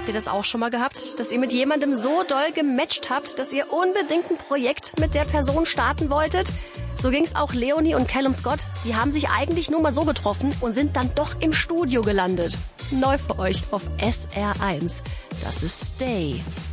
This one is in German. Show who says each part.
Speaker 1: ihr das auch schon mal gehabt, dass ihr mit jemandem so doll gematcht habt, dass ihr unbedingt ein Projekt mit der Person starten wolltet? So ging's auch Leonie und Callum Scott. Die haben sich eigentlich nur mal so getroffen und sind dann doch im Studio gelandet. Neu für euch auf SR1. Das ist Stay.